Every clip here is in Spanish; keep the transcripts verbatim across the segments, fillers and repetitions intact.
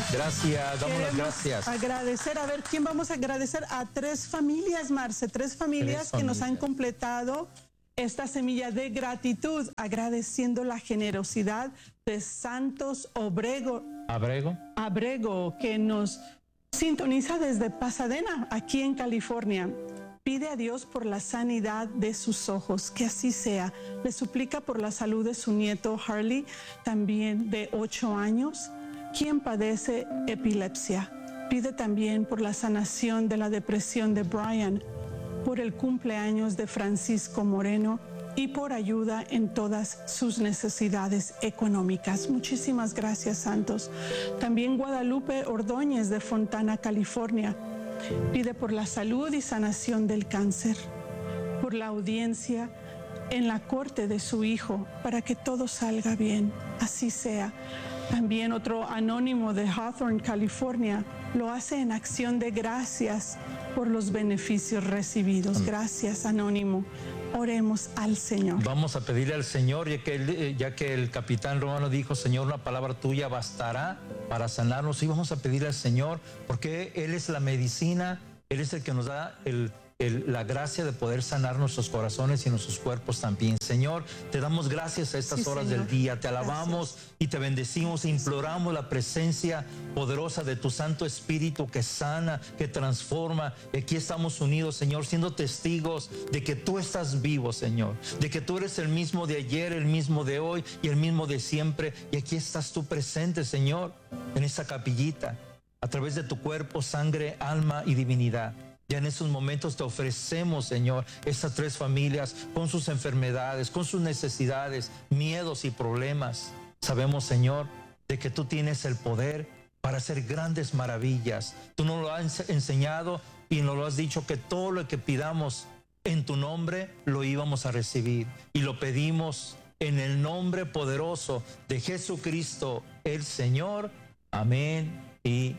Gracias, damos las gracias. Agradecer, a ver, ¿quién vamos a agradecer? A tres familias, Marce, tres familias Tres que nos han familias. completado esta semilla de gratitud, agradeciendo la generosidad de Santos Obrego, Abrego. Abrego, que nos sintoniza desde Pasadena, aquí en California. Pide a Dios por la sanidad de sus ojos, que así sea. Le suplica por la salud de su nieto Harley, también de ocho años, quien padece epilepsia. Pide también por la sanación de la depresión de Brian, por el cumpleaños de Francisco Moreno y por ayuda en todas sus necesidades económicas. Muchísimas gracias, Santos. También Guadalupe Ordóñez de Fontana, California, pide por la salud y sanación del cáncer, por la audiencia en la corte de su hijo, para que todo salga bien, así sea. También otro anónimo de Hawthorne, California, lo hace en acción de gracias por los beneficios recibidos. Gracias, anónimo. Oremos al Señor. Vamos a pedirle al Señor, ya que, el, ya que el capitán romano dijo, Señor, una palabra tuya bastará para sanarnos. Y vamos a pedirle al Señor, porque Él es la medicina, Él es el que nos da el, el, la gracia de poder sanar nuestros corazones y nuestros cuerpos también. Señor, te damos gracias a estas Sí, horas Señor. del día, te alabamos Gracias. y te bendecimos, imploramos la presencia poderosa de tu Santo Espíritu que sana, que transforma. Aquí estamos unidos, Señor, siendo testigos de que tú estás vivo, Señor, de que tú eres el mismo de ayer, el mismo de hoy y el mismo de siempre. Y aquí estás tú presente, Señor, en esta capillita, a través de tu cuerpo, sangre, alma y divinidad. Ya en esos momentos te ofrecemos, Señor, estas tres familias con sus enfermedades, con sus necesidades, miedos y problemas. Sabemos, Señor, de que tú tienes el poder para hacer grandes maravillas. Tú nos lo has enseñado y nos lo has dicho, que todo lo que pidamos en tu nombre lo íbamos a recibir. Y lo pedimos en el nombre poderoso de Jesucristo, el Señor. Amén y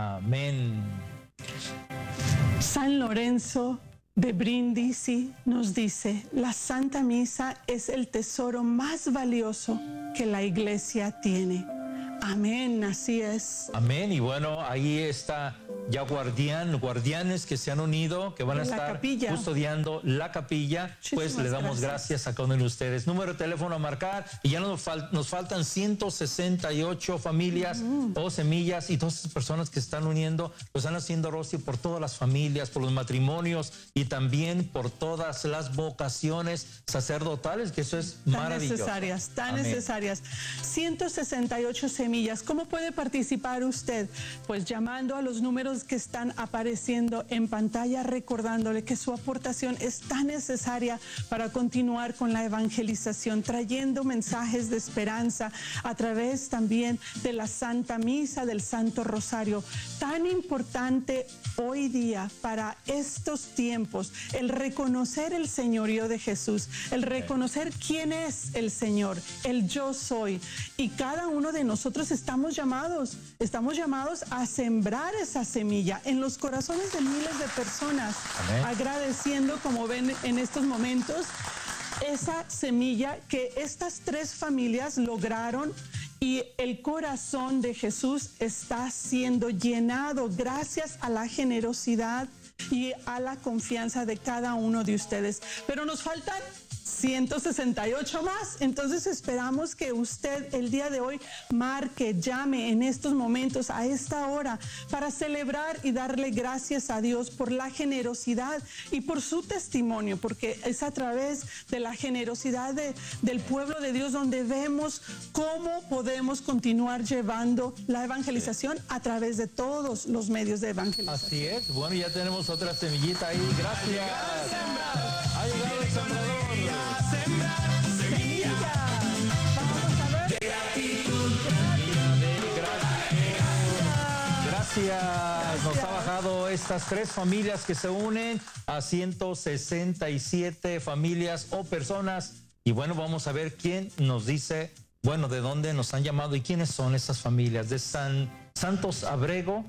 amén. San Lorenzo de Brindisi nos dice: la Santa Misa es el tesoro más valioso que la Iglesia tiene. Amén, así es. Amén. Y bueno, ahí está ya guardián, guardianes que se han unido, que van a La estar capilla. custodiando la capilla. Muchísimas Pues le damos gracias. gracias a cada uno de ustedes. Número de teléfono a marcar, y ya nos, fal- nos faltan ciento sesenta y ocho familias o semillas, y todas esas personas que se están uniendo, lo están haciendo, Rosy, por todas las familias, por los matrimonios y también por todas las vocaciones sacerdotales, que eso es Tan maravilloso. necesarias, tan Amén. necesarias. ciento sesenta y ocho semillas. ¿Cómo puede participar usted? Pues llamando a los números que están apareciendo en pantalla, recordándole que su aportación es tan necesaria para continuar con la evangelización, trayendo mensajes de esperanza a través también de la Santa Misa, del Santo Rosario. Tan importante hoy día para estos tiempos, el reconocer el señorío de Jesús, el reconocer quién es el Señor, el yo soy. Y cada uno de nosotros estamos llamados, estamos llamados a sembrar esa semilla en los corazones de miles de personas, Amén. agradeciendo, como ven en estos momentos, esa semilla que estas tres familias lograron. Y el corazón de Jesús está siendo llenado gracias a la generosidad y a la confianza de cada uno de ustedes. Pero nos faltan ciento sesenta y ocho más. Entonces esperamos que usted el día de hoy marque, llame en estos momentos, a esta hora, para celebrar y darle gracias a Dios por la generosidad y por su testimonio, porque es a través de la generosidad de, del pueblo de Dios donde vemos cómo podemos continuar llevando la evangelización a través de todos los medios de evangelización. Así es. Bueno, ya tenemos otra semillita ahí. Gracias. Ha llegado el sembrador. Semilla. Vamos a ver. Gracias. Nos ha bajado estas tres familias que se unen a ciento sesenta y siete familias o personas. Y bueno, vamos a ver quién nos dice, bueno, de dónde nos han llamado y quiénes son esas familias. De San Santos Abrego,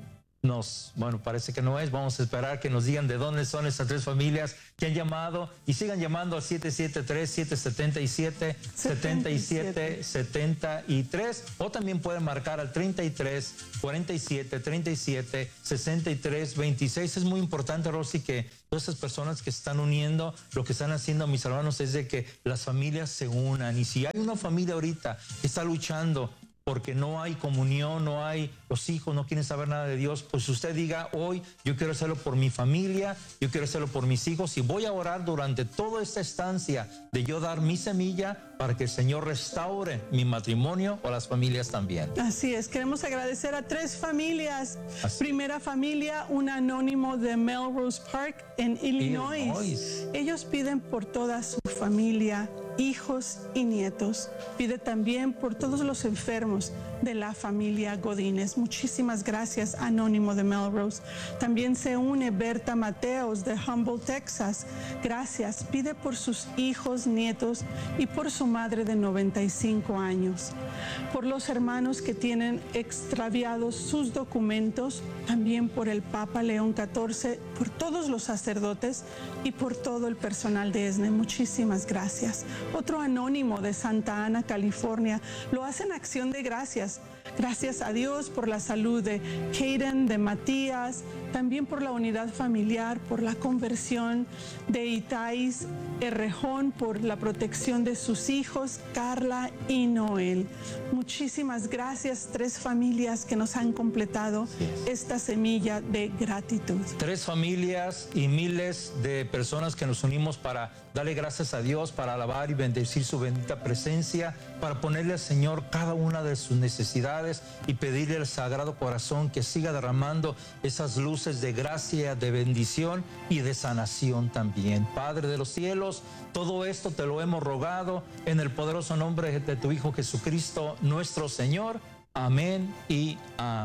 nos, bueno, parece que no es. Vamos a esperar que nos digan de dónde son estas tres familias que han llamado, y sigan llamando al siete siete tres, siete siete siete, siete siete siete tres, o también pueden marcar al treinta y tres, cuarenta y siete, treinta y siete, sesenta y tres, veintiséis. Es muy importante, Rosy, que todas esas personas que se están uniendo, lo que están haciendo, mis hermanos, es de que las familias se unan. Y si hay una familia ahorita que está luchando porque no hay comunión, no hay, los hijos no quieren saber nada de Dios, pues usted diga hoy, yo quiero hacerlo por mi familia, yo quiero hacerlo por mis hijos, y voy a orar durante toda esta estancia de yo dar mi semilla para que el Señor restaure mi matrimonio o las familias también. Así es, queremos agradecer a tres familias. Así. Primera familia, un anónimo de Melrose Park en Illinois. Illinois. Ellos piden por toda su familia, hijos y nietos. Pide también por todos los enfermos de la familia Godínez. Muchísimas gracias, anónimo de Melrose. También se une Berta Mateos de Humboldt, Texas. Gracias. Pide por sus hijos, nietos y por su madre de noventa y cinco años. Por los hermanos que tienen extraviados sus documentos, también por el Papa León catorce, por todos los sacerdotes y por todo el personal de E S N E. Muchísimas gracias. Otro anónimo de Santa Ana, California, lo hace en acción de gracias. Gracias a Dios por la salud de Kaden, de Matías, también por la unidad familiar, por la conversión de Itais Errejón, por la protección de sus hijos, Carla y Noel. Muchísimas gracias, tres familias que nos han completado esta semilla de gratitud. Tres familias y miles de personas que nos unimos para darle gracias a Dios, para alabar y bendecir su bendita presencia, para ponerle al Señor cada una de sus necesidades y pedirle al Sagrado Corazón que siga derramando esas luces de gracia, de bendición y de sanación también. Padre de los cielos, todo esto te lo hemos rogado en el poderoso nombre de tu Hijo Jesucristo, nuestro Señor. Amén y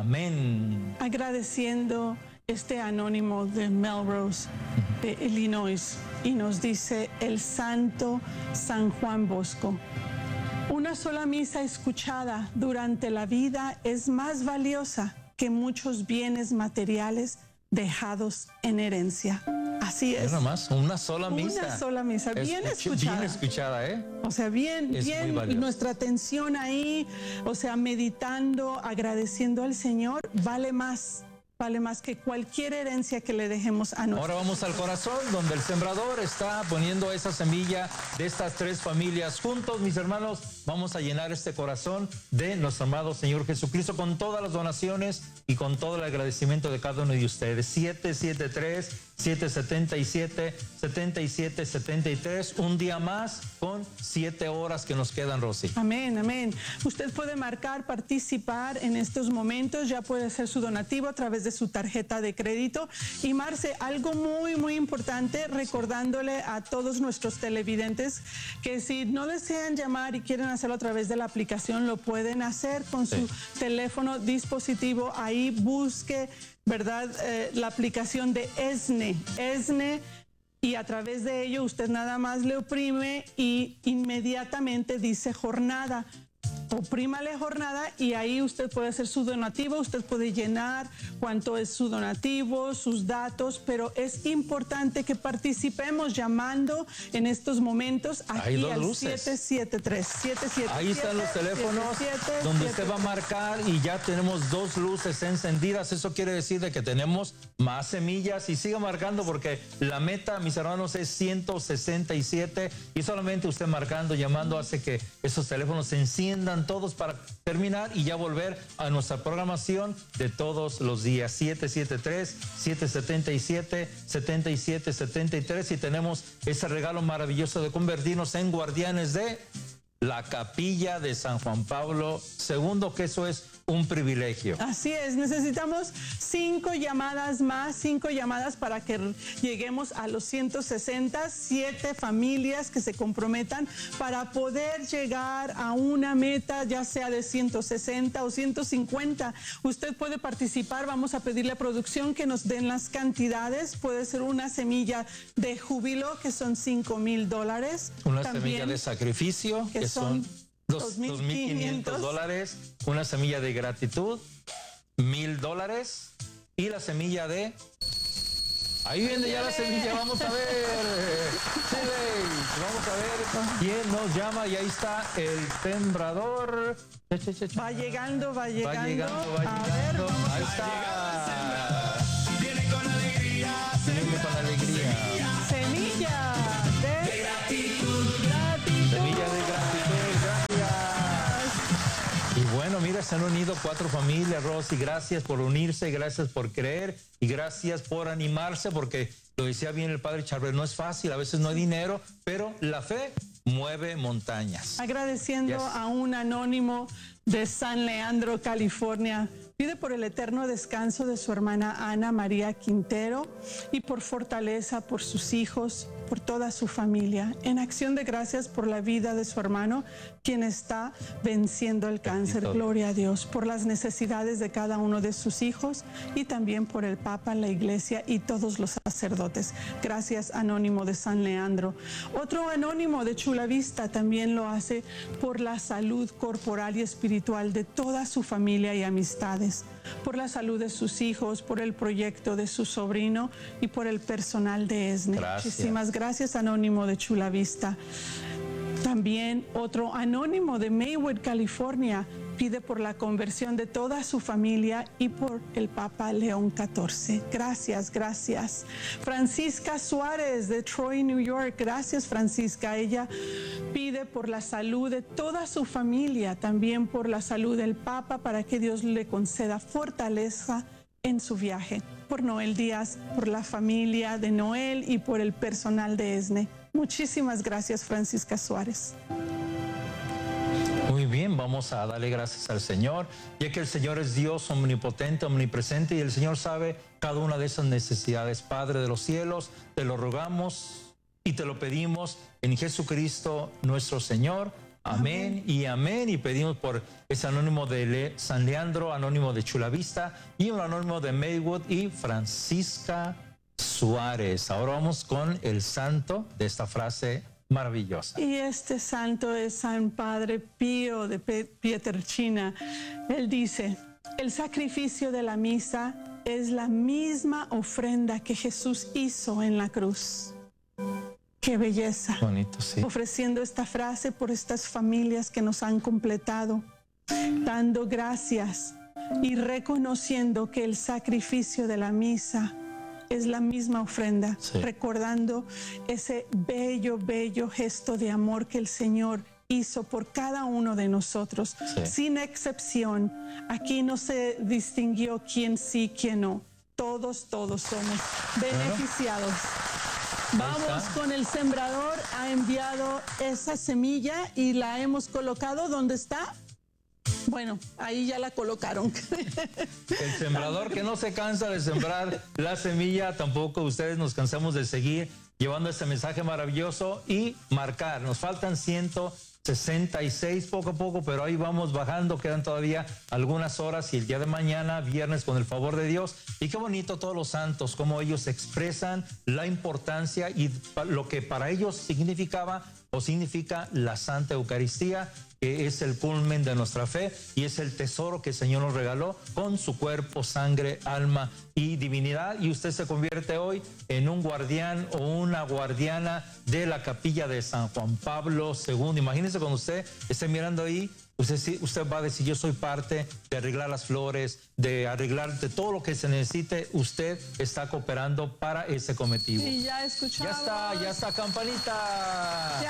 amén. Agradeciendo este anónimo de Melrose, de Illinois, y nos dice el Santo San Juan Bosco: una sola misa escuchada durante la vida es más valiosa que muchos bienes materiales dejados en herencia. Así es. Nada más, una sola misa. Una sola misa, bien Escuch escuchada. Bien escuchada, ¿eh? O sea, bien, Es muy bien, valioso. nuestra atención ahí, o sea, meditando, agradeciendo al Señor, vale más. Vale más que cualquier herencia que le dejemos a nosotros. Ahora vamos al corazón, donde el sembrador está poniendo esa semilla de estas tres familias. Juntos, mis hermanos, vamos a llenar este corazón de nuestro amado Señor Jesucristo con todas las donaciones y con todo el agradecimiento de cada uno de ustedes. siete siete tres, siete siete siete, siete siete siete tres. Un día más con siete horas que nos quedan, Rosy. Amén, amén. Usted puede marcar, participar en estos momentos, ya puede hacer su donativo a través de su tarjeta de crédito. Y Marce, algo muy, muy importante, recordándole a todos nuestros televidentes que si no desean llamar y quieren hacerlo a través de la aplicación, lo pueden hacer con Sí. su teléfono, dispositivo. Ahí busque, ¿verdad? Eh, la aplicación de E S N E. E S N E. Y a través de ello usted nada más le oprime y inmediatamente dice jornada. Oprímale jornada y ahí usted puede hacer su donativo, usted puede llenar cuánto es su donativo, sus datos, pero es importante que participemos llamando en estos momentos Hay aquí dos al luces. siete siete tres, siete siete siete. Ahí están los teléfonos donde usted va a marcar y ya tenemos dos luces encendidas. Eso quiere decir de que tenemos más semillas, y siga marcando porque la meta, mis hermanos, es ciento sesenta y siete, y solamente usted marcando, llamando, hace que esos teléfonos se enciendan todos para terminar y ya volver a nuestra programación de todos los días. siete siete tres, siete siete siete, siete siete siete tres, y tenemos ese regalo maravilloso de convertirnos en guardianes de la Capilla de San Juan Pablo segundo, que eso es un privilegio. Así es, necesitamos cinco llamadas más, cinco llamadas para que lleguemos a los ciento sesenta, siete familias que se comprometan para poder llegar a una meta, ya sea de ciento sesenta o ciento cincuenta. Usted puede participar, vamos a pedirle a producción que nos den las cantidades. Puede ser una semilla de júbilo, que son cinco mil dólares. Una También, semilla de sacrificio, que, que son son dos mil quinientos dólares. Una semilla de gratitud, mil dólares. y la semilla de... Ahí viene ya la semilla, vamos a ver. Sí, vamos a ver quién nos llama. Y ahí está el sembrador. Va llegando, va llegando. Va llegando, va a llegando. Ver, ahí está. Viene con alegría. Viene con alegría. Semilla de gratitud. gratitud. Semilla de gratitud. Gracias. Y bueno, mira, se han unido cuatro familias, Rosy. Gracias por unirse, gracias por creer y gracias por animarse, porque lo decía bien el padre Charbel, no es fácil, a veces no hay dinero, pero la fe mueve montañas. Agradeciendo Yes. a un anónimo de San Leandro, California. Pide por el eterno descanso de su hermana Ana María Quintero y por fortaleza por sus hijos, por toda su familia. En acción de gracias por la vida de su hermano, quien está venciendo el cáncer. Bendito. Gloria a Dios. Por las necesidades de cada uno de sus hijos y también por el Papa, la Iglesia y todos los sacerdotes. Gracias, anónimo de San Leandro. Otro anónimo de Chula Vista también lo hace por la salud corporal y espiritual de toda su familia y amistades, por la salud de sus hijos, por el proyecto de su sobrino y por el personal de ESNE. Gracias. Muchísimas gracias, anónimo de Chula Vista. También otro anónimo de Maywood, California, pide por la conversión de toda su familia y por el Papa León catorce. Gracias, gracias. Francisca Suárez de Troy, New York. Gracias, Francisca. Ella pide por la salud de toda su familia, también por la salud del Papa, para que Dios le conceda fortaleza en su viaje. Por Noel Díaz, por la familia de Noel y por el personal de ESNE. Muchísimas gracias, Francisca Suárez. Muy bien, vamos a darle gracias al Señor, ya que el Señor es Dios omnipotente, omnipresente, y el Señor sabe cada una de esas necesidades. Padre de los cielos, te lo rogamos y te lo pedimos en Jesucristo nuestro Señor. Amén, amén y amén. Y pedimos por ese anónimo de Le San Leandro, anónimo de Chula Vista y un anónimo de Maywood y Francisca Suárez. Ahora vamos con el santo de esta frase maravillosa. Y este santo es San Padre Pío de Pietrelcina. Él dice: el sacrificio de la misa es la misma ofrenda que Jesús hizo en la cruz. Qué belleza. Bonito, sí. Ofreciendo esta frase por estas familias que nos han completado, dando gracias y reconociendo que el sacrificio de la misa es la misma ofrenda, sí. Recordando ese bello, bello gesto de amor que el Señor hizo por cada uno de nosotros, sí. Sin excepción. Aquí no se distinguió quién sí, quién no. Todos, todos somos beneficiados. Bueno. Vamos con el sembrador, ha enviado esa semilla y la hemos colocado. ¿Dónde está? Bueno, ahí ya la colocaron. El sembrador que no se cansa de sembrar la semilla, tampoco ustedes nos cansamos de seguir llevando este mensaje maravilloso y marcar. Nos faltan ciento sesenta y seis poco a poco, pero ahí vamos bajando, quedan todavía algunas horas y el día de mañana, viernes, con el favor de Dios. Y qué bonito todos los santos, cómo ellos expresan la importancia y lo que para ellos significaba o significa la Santa Eucaristía, que es el culmen de nuestra fe y es el tesoro que el Señor nos regaló con su cuerpo, sangre, alma y divinidad. Y usted se convierte hoy en un guardián o una guardiana de la capilla de San Juan Pablo segundo. Imagínese cuando usted esté mirando ahí, usted, usted va a decir: yo soy parte de arreglar las flores, de arreglar de todo lo que se necesite. Usted está cooperando para ese cometido. Y ya escuchamos. Ya está, ya está, campanita. Ya